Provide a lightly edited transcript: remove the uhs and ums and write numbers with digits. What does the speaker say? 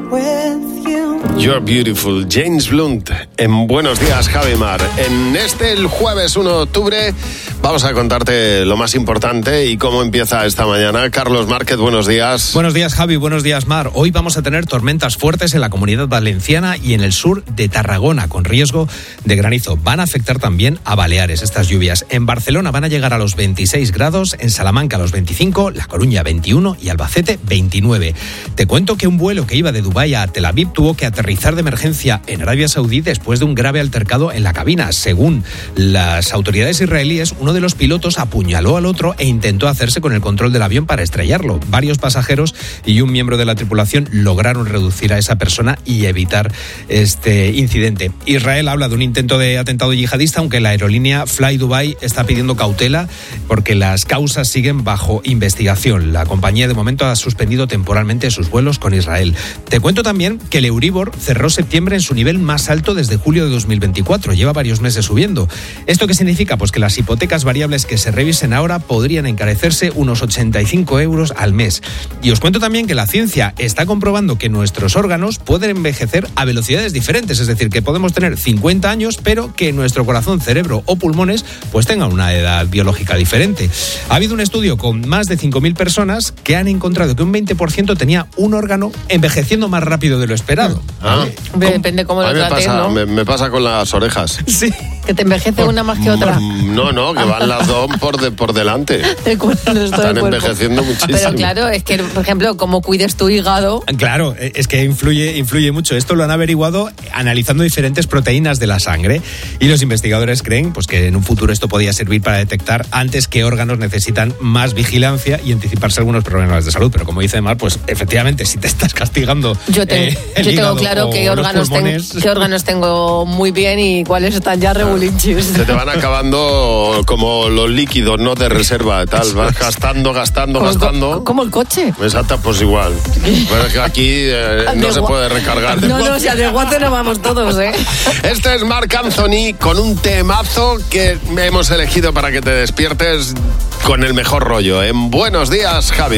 You're Beautiful, James Blunt, en Buenos Días, Javi Mar. En el jueves 1 de octubre, vamos a contarte lo más importante y cómo empieza esta mañana. Carlos Márquez, buenos días. Buenos días, Javi, buenos días, Mar. Hoy vamos a tener tormentas fuertes en la Comunidad Valenciana y en el sur de Tarragona, con riesgo de granizo. Van a afectar también a Baleares estas lluvias. En Barcelona van a llegar a los 26 grados, en Salamanca a los 25, La Coruña 21 y Albacete 29. Te cuento que un vuelo que iba de Dubái a Tel Aviv tuvo que aterrizar de emergencia en Arabia Saudí después de un grave altercado en la cabina. Según las autoridades israelíes, uno de los pilotos apuñaló al otro e intentó hacerse con el control del avión para estrellarlo. Varios pasajeros y un miembro de la tripulación lograron reducir a esa persona y evitar este incidente. Israel habla de un intento de atentado yihadista, aunque la aerolínea Fly Dubai está pidiendo cautela porque las causas siguen bajo investigación. La compañía de momento ha suspendido temporalmente sus vuelos con Israel. Te cuento también que el Euribor cerró septiembre en su nivel más alto desde julio de 2024. Lleva varios meses subiendo. ¿Esto qué significa? Pues que las hipotecas variables que se revisen ahora podrían encarecerse unos 85 euros al mes. Y os cuento también que la ciencia está comprobando que nuestros órganos pueden envejecer a velocidades diferentes. Es decir, que podemos tener 50 años, pero que nuestro corazón, cerebro o pulmones pues tengan una edad biológica diferente. Ha habido un estudio con más de 5.000 personas que han encontrado que un 20% tenía un órgano envejeciendo más rápido de lo esperado. Depende cómo lo trates, ¿no? Me pasa con las orejas. Sí. Que te envejece una más que otra. No, que van las dos por delante. Están envejeciendo muchísimo. Pero claro, es que, por ejemplo, como cuides tu hígado... Claro, es que influye mucho. Esto lo han averiguado analizando diferentes proteínas de la sangre y los investigadores creen pues, que en un futuro esto podría servir para detectar antes qué órganos necesitan más vigilancia y anticiparse algunos problemas de salud. Pero como dice Mar, pues efectivamente, si te estás castigando yo tengo claro qué órganos tengo muy bien y cuáles están ya regulinchis. Se te van acabando como los líquidos, ¿no? De reserva, tal. Vas gastando. Como el coche. Exacto, pues igual. Bueno, es que aquí no se puede recargar. No, si al desguace no vamos todos, ¿eh? Este es Marc Anthony con un temazo que hemos elegido para que te despiertes con el mejor rollo. En Buenos Días, Javi.